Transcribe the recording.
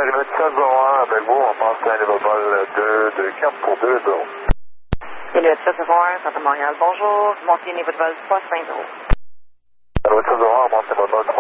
Juliette 701 avec vous, on passe à niveau vol 224 pour 2 0. Juliette 701, Centre Montréal, bonjour. Montez niveau de vol 350. Juliette 701, montez niveau vol